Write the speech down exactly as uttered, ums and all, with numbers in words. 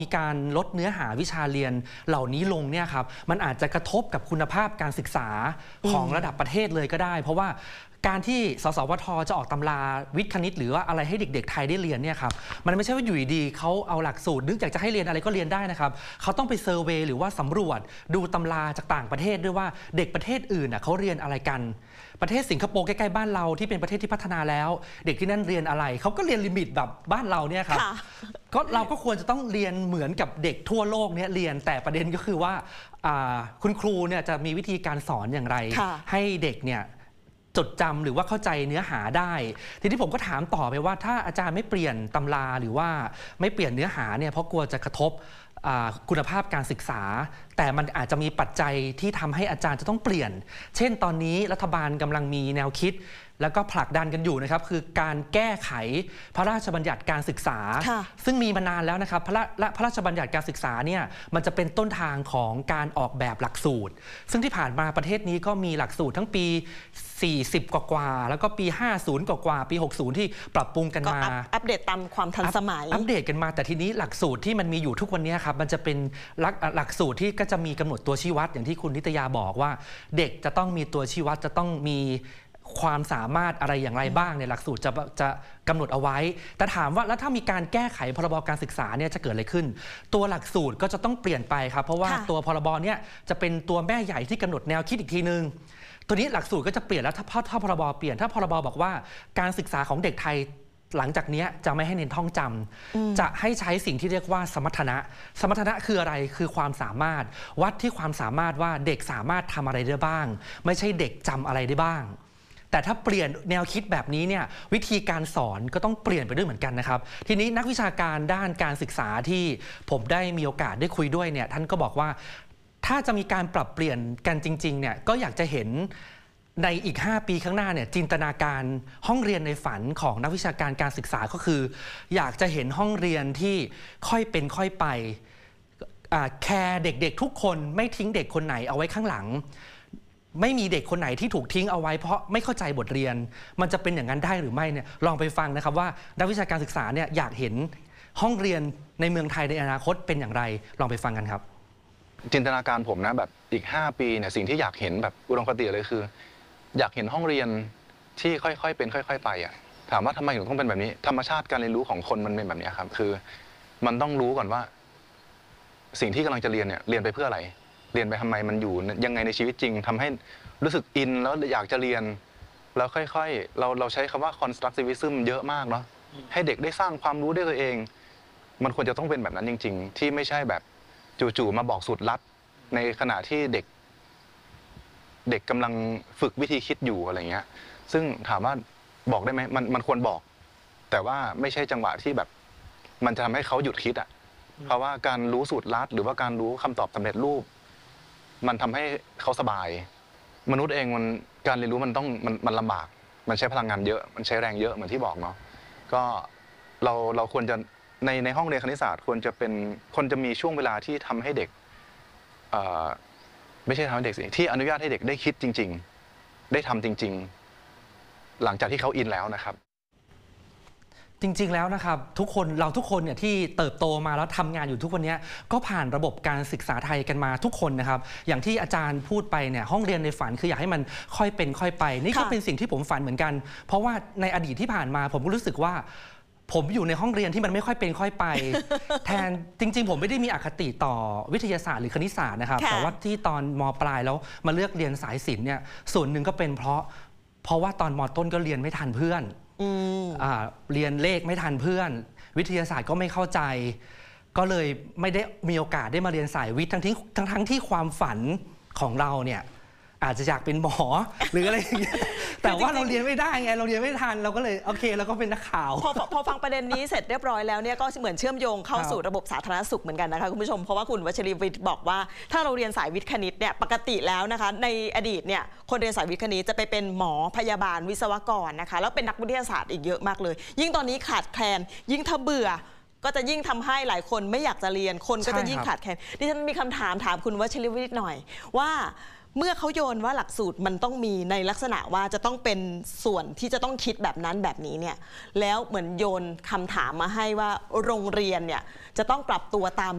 มีการลดเนื้อหาวิชาเรียนเหล่านี้ลงเนี่ยครับมันอาจจะกระทบกับคุณภาพการศึกษาของระดับประเทศเลยก็ได้ เพราะว่าการที่สสวท.จะออกตำราวิทย์คณิตหรือว่าอะไรให้เด็กๆไทยได้เรียนเนี่ยครับมันไม่ใช่ว่าอยู่ดีๆเขาเอาหลักสูตรนึกอยากจะให้เรียนอะไรก็เรียนได้นะครับเขาต้องไปเซอร์เวย์หรือว่าสำรวจดูตำราจากต่างประเทศด้วยว่าเด็กประเทศอื่นน่ะเขาเรียนอะไรกันประเทศสิงคโปร์ใกล้ๆบ้านเราที่เป็นประเทศที่พัฒนาแล้วเด็กที่นั่นเรียนอะไรเขาก็เรียนลิมิตแบบบ้านเราเนี่ยครับก็เราก็ควรจะต้องเรียนเหมือนกับเด็กทั่วโลกเนี่ยเรียนแต่ประเด็นก็คือว่าคุณครูเนี่ยจะมีวิธีการสอนอย่างไรให้เด็กเนี่ยจดจำหรือว่าเข้าใจเนื้อหาได้ทีนี้ผมก็ถามต่อไปว่าถ้าอาจารย์ไม่เปลี่ยนตำราหรือว่าไม่เปลี่ยนเนื้อหาเนี่ยเพราะกลัวจะกระทบคุณภาพการศึกษาแต่มันอาจจะมีปัจจัยที่ทำให้อาจารย์จะต้องเปลี่ยนเช่นตอนนี้รัฐบาลกำลังมีแนวคิดแล้วก็ผลักดันกันอยู่นะครับคือการแก้ไขพระราชบัญญัติการศึกษาซึ่งมีมานานแล้วนะครับพระพระราชบัญญัติการศึกษาเนี่ยมันจะเป็นต้นทางของการออกแบบหลักสูตรซึ่งที่ผ่านมาประเทศนี้ก็มีหลักสูตรทั้งปีสี่สิบกว่าๆแล้วก็ปีห้าสิบกว่าๆปีหกสิบที่ปรับปรุงกันมาอัปเดตตามความทันสมัยอัปเดตกันมาแต่ทีนี้หลักสูตรที่มันมีอยู่ทุกวันนี้ครับมันจะเป็นหลักหลักสูตรที่ก็จะมีกำหนดตัวชี้วัดอย่างที่คุณนิตยาบอกว่าเด็กจะต้องมีตัวชี้วัดจะต้องมีความสามารถอะไรอย่างไรบ้างในหลักสูตรจะจะกำหนดเอาไว้แต่ถามว่าแล้วถ้ามีการแก้ไขพรบการศึกษาเนี่ยจะเกิดอะไรขึ้นตัวหลักสูตรก็จะต้องเปลี่ยนไปครับเพราะว่าตัวพรบเนี่ยจะเป็นตัวแม่ใหญ่ที่กำหนดแนวคิดอีกทีนึงตัวนี้หลักสูตรก็จะเปลี่ยนแล้วถ้าถ้าพรบเปลี่ยนถ้าพรบบอกว่าการศึกษาของเด็กไทยหลังจากนี้จะไม่ให้เน้นท่องจำจะให้ใช้สิ่งที่เรียกว่าสมรรถนะสมรรถนะคืออะไรคือความสามารถวัดที่ความสามารถว่าเด็กสามารถทำอะไรได้บ้างไม่ใช่เด็กจำอะไรได้บ้างแต่ถ้าเปลี่ยนแนวคิดแบบนี้เนี่ยวิธีการสอนก็ต้องเปลี่ยนไปด้วยเหมือนกันนะครับทีนี้นักวิชาการด้านการศึกษาที่ผมได้มีโอกาสได้คุยด้วยเนี่ยท่านก็บอกว่าถ้าจะมีการปรับเปลี่ยนกันจริงๆเนี่ยก็อยากจะเห็นในอีกห้าปีข้างหน้าเนี่ยจินตนาการห้องเรียนในฝันของนักวิชาการการศึกษาก็คืออยากจะเห็นห้องเรียนที่ค่อยเป็นค่อยไปแคร์เด็กๆทุกคนไม่ทิ้งเด็กคนไหนเอาไว้ข้างหลังไม่มีเด็กคนไหนที่ถูกทิ้งเอาไว้เพราะไม่เข้าใจบทเรียนมันจะเป็นอย่างนั้นได้หรือไม่เนี่ยลองไปฟังนะครับว่านักวิชาการศึกษาเนี่ยอยากเห็นห้องเรียนในเมืองไทยในอนาคตเป็นอย่างไรลองไปฟังกันครับจินตนาการผมนะแบบอีกห้าปีเนี่ยสิ่งที่อยากเห็นแบบอุดมคติเลยคืออยากเห็นห้องเรียนที่ค่อยๆเป็นค่อยๆไปอ่ะถามว่าทำไมถึงต้องเป็นแบบนี้ธรรมชาติการเรียนรู้ของคนมันเป็นแบบนี้ครับคือมันต้องรู้ก่อนว่าสิ่งที่กำลังจะเรียนเนี่ยเรียนไปเพื่ออะไรเรียนไปทำไมมันอยู่ยังไงในชีวิตจริงทำให้รู้สึกอินแล้วอยากจะเรียนแล้วค่อยๆเราเราใช้คำว่า constructivism เยอะมากเนาะให้เด็กได้สร้างความรู้ด้วยตัวเองมันควรจะต้องเป็นแบบนั้นจริงๆที่ไม่ใช่แบบจู่ๆมาบอกสูตรลัดในขณะที่เด็กเด็กกำลังฝึกวิธีคิดอยู่อะไรเงี้ยซึ่งถามว่าบอกได้ไหมมันมันควรบอกแต่ว่าไม่ใช่จังหวะที่แบบมันจะทำให้เขาหยุดคิดอ่ะเพราะว่าการรู้สูตรลัดหรือว่าการรู้คำตอบสำเร็จรูปมันทำให้เขาสบายมนุษย์เองมันการเรียนรู้มันต้องมันมันลำบากมันใช้พลังงานเยอะมันใช้แรงเยอะเหมือนที่บอกเนาะก็เราเราควรจะในในห้องเรียนคณิตศาสตร์ควรจะเป็นคนจะมีช่วงเวลาที่ทำให้เด็กไม่ใช่ทำให้เด็กสิที่อนุญาตให้เด็กได้คิดจริงๆได้ทำจริงๆหลังจากที่เขาอินแล้วนะครับจริงๆแล้วนะครับทุกคนเราทุกคนเนี่ยที่เติบโตมาแล้วทำงานอยู่ทุกวันนี้ก็ผ่านระบบการศึกษาไทยกันมาทุกคนนะครับอย่างที่อาจารย์พูดไปเนี่ยห้องเรียนในฝันคืออยากให้มันค่อยเป็นค่อยไปนี่ก็เป็นสิ่งที่ผมฝันเหมือนกันเพราะว่าในอดีตที่ผ่านมาผมก็รู้สึกว่าผมอยู่ในห้องเรียนที่มันไม่ค่อยเป็นค่อยไปแทนจริงๆผมไม่ได้มีอคติต่อวิทยาศาสตร์หรือคณิตศาสตร์นะครับแต่ว่าที่ตอนม.ปลายแล้วมาเลือกเรียนสายศิลป์เนี่ยส่วนหนึ่งก็เป็นเพราะเพราะว่าตอนม.ต้นก็เรียนไม่ทันเพื่อนเรียนเลขไม่ทันเพื่อนวิทยาศาสตร์ก็ไม่เข้าใจก็เลยไม่ได้มีโอกาสได้มาเรียนสายวิทย์ทั้งที่ทั้งทั้งที่ความฝันของเราเนี่ยอาจจะอยากเป็นหมอหรืออะไรอย่างเงี้ยแต่ว่าเราเรียนไม่ได้ไงเราเรียนไม่ทันเราก็เลยโอเคเราก็เป็นนักข่าวพอพอฟังประเด็นนี้เสร็จเรียบร้อยแล้วเนี่ยก็เหมือนเชื่อมโยงเข้าสู่ระบบสาธารณสุขเหมือนกันนะคะคุณผู้ชมเพราะว่าคุณวชรีวิทย์บอกว่าถ้าเราเรียนสายวิทย์คณิตเนี่ยปกติแล้วนะคะในอดีตเนี่ยคนเรียนสายวิทย์คณิตจะไปเป็นหมอพยาบาลวิศวกรนะคะแล้วเป็นนักวิทยาศาสตร์อีกเยอะมากเลยยิ่งตอนนี้ขาดแคลนยิ่งถ้าเบื่อก็จะยิ่งทำให้หลายคนไม่อยากจะเรียนคนก็จะยิ่งขาดแคลนดิฉันมีคำถามถามคุณวชรีวิทย์หน่อยว่าเมื่อเขาโยนว่าหลักสูตรมันต้องมีในลักษณะว่าจะต้องเป็นส่วนที่จะต้องคิดแบบนั้นแบบนี้เนี่ยแล้วเหมือนโยนคำถามมาให้ว่าโรงเรียนเนี่ยจะต้องปรับตัวตาม